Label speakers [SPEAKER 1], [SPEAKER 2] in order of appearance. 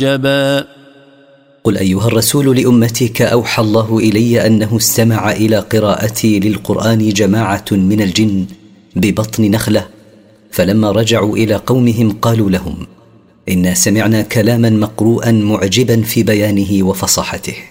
[SPEAKER 1] جبا.
[SPEAKER 2] قل أيها الرسول لأمتك أوحى الله إلي أنه استمع إلى قراءتي للقرآن جماعة من الجن ببطن نخلة، فلما رجعوا إلى قومهم قالوا لهم: إنا سمعنا كلاما مقروءا معجبا في بيانه وفصاحته.